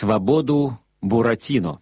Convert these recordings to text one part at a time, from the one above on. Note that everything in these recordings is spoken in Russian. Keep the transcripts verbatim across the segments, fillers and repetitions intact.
Свободу Буратино.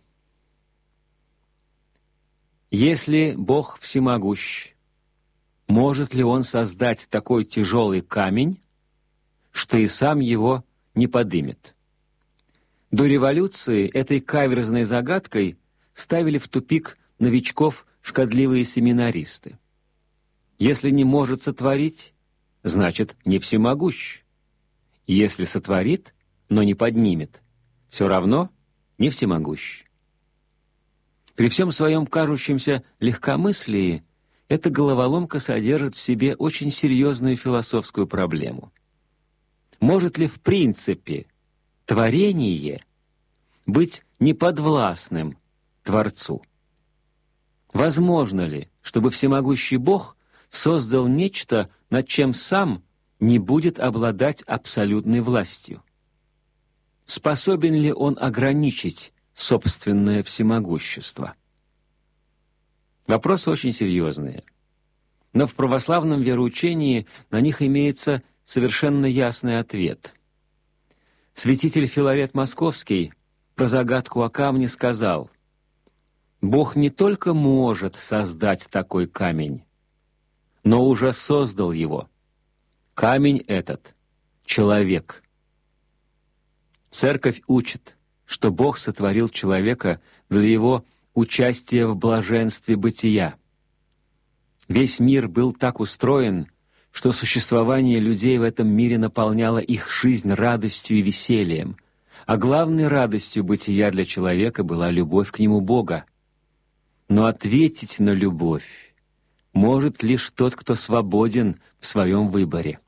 Если Бог всемогущ, может ли Он создать такой тяжелый камень, что и сам его не подымет? До революции этой каверзной загадкой ставили в тупик новичков шкодливые семинаристы. Если не может сотворить, значит, не всемогущ. Если сотворит, но не поднимет, все равно не всемогущ. При всем своем кажущемся легкомыслии эта головоломка содержит в себе очень серьезную философскую проблему. Может ли в принципе творение быть неподвластным Творцу? Возможно ли, чтобы всемогущий Бог создал нечто, над чем сам не будет обладать абсолютной властью? Способен ли Он ограничить собственное всемогущество? Вопросы очень серьезные, но в православном вероучении на них имеется совершенно ясный ответ. Святитель Филарет Московский про загадку о камне сказал: «Бог не только может создать такой камень, но уже создал его. Камень этот — человек». Церковь учит, что Бог сотворил человека для его участия в блаженстве бытия. Весь мир был так устроен, что существование людей в этом мире наполняло их жизнь радостью и весельем, а главной радостью бытия для человека была любовь к нему Бога. Но ответить на любовь может лишь тот, кто свободен в своем выборе.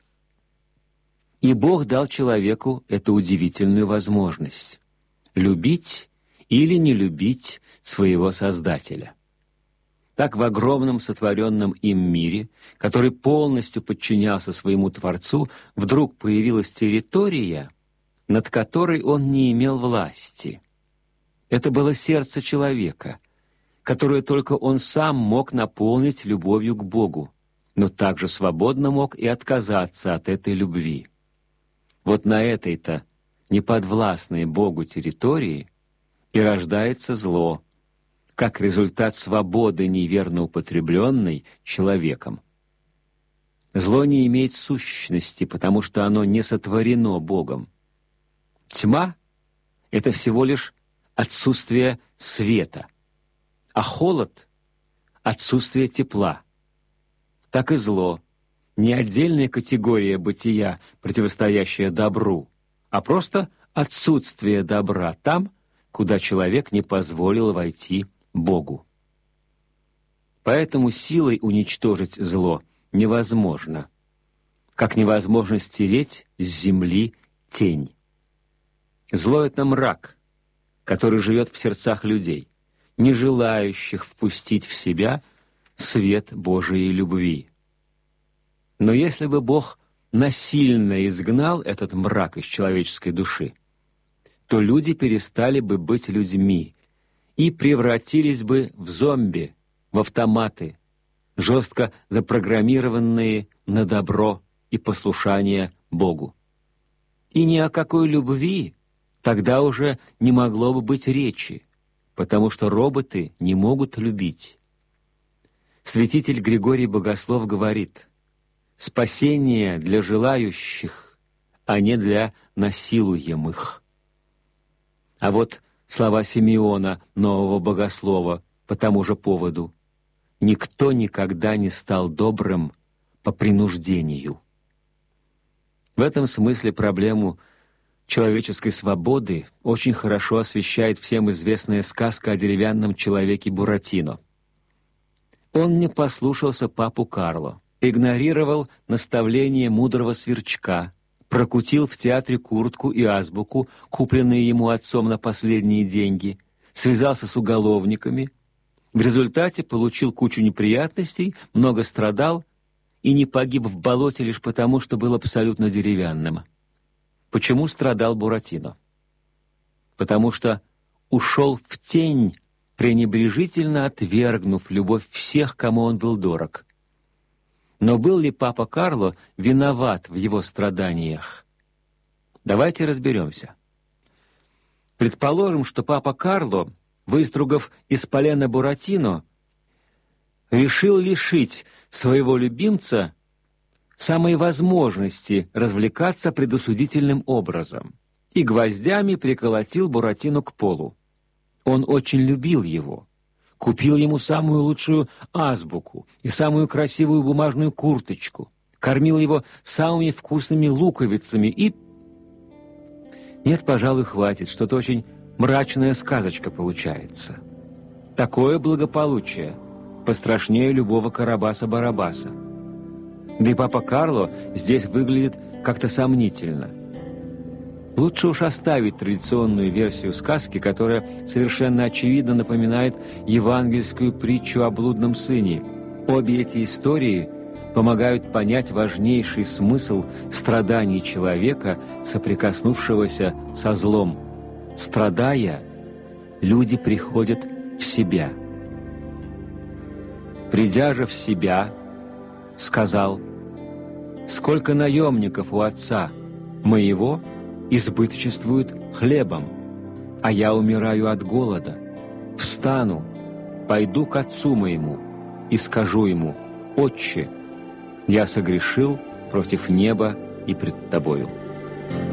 И Бог дал человеку эту удивительную возможность — любить или не любить своего Создателя. Так в огромном сотворенном им мире, который полностью подчинялся своему Творцу, вдруг появилась территория, над которой он не имел власти. Это было сердце человека, которое только он сам мог наполнить любовью к Богу, но также свободно мог и отказаться от этой любви. Вот на этой-то неподвластной Богу территории и рождается зло, как результат свободы, неверно употребленной человеком. Зло не имеет сущности, потому что оно не сотворено Богом. Тьма — это всего лишь отсутствие света, а холод — отсутствие тепла. Так и зло — не отдельная категория бытия, противостоящая добру, а просто отсутствие добра там, куда человек не позволил войти Богу. Поэтому силой уничтожить зло невозможно, как невозможно стереть с земли тень. Зло — это мрак, который живет в сердцах людей, не желающих впустить в себя свет Божией любви. Но если бы Бог насильно изгнал этот мрак из человеческой души, то люди перестали бы быть людьми и превратились бы в зомби, в автоматы, жестко запрограммированные на добро и послушание Богу. И ни о какой любви тогда уже не могло бы быть речи, потому что роботы не могут любить. Святитель Григорий Богослов говорит: «Спасение для желающих, а не для насилуемых». А вот слова Симеона, нового богослова, по тому же поводу: «Никто никогда не стал добрым по принуждению». В этом смысле проблему человеческой свободы очень хорошо освещает всем известная сказка о деревянном человеке Буратино. Он не послушался папу Карло, игнорировал наставление мудрого сверчка, прокутил в театре куртку и азбуку, купленные ему отцом на последние деньги, связался с уголовниками, в результате получил кучу неприятностей, много страдал и не погиб в болоте лишь потому, что был абсолютно деревянным. Почему страдал Буратино? Потому что ушел в тень, пренебрежительно отвергнув любовь всех, кому он был дорог. Но был ли папа Карло виноват в его страданиях? Давайте разберемся. Предположим, что папа Карло, выстругав из полена Буратино, решил лишить своего любимца самой возможности развлекаться предосудительным образом и гвоздями приколотил Буратино к полу. Он очень любил его, купил ему самую лучшую азбуку и самую красивую бумажную курточку, кормил его самыми вкусными луковицами и... Нет, пожалуй, хватит, что-то очень мрачная сказочка получается. Такое благополучие пострашнее любого Карабаса-Барабаса. Да и папа Карло здесь выглядит как-то сомнительно. Лучше уж оставить традиционную версию сказки, которая совершенно очевидно напоминает евангельскую притчу о блудном сыне. Обе эти истории помогают понять важнейший смысл страданий человека, соприкоснувшегося со злом. Страдая, люди приходят в себя. Придя же в себя, сказал: «Сколько наемников у отца моего избыточествуют хлебом, а я умираю от голода. Встану, пойду к отцу моему и скажу ему: Отче, я согрешил против неба и пред тобою».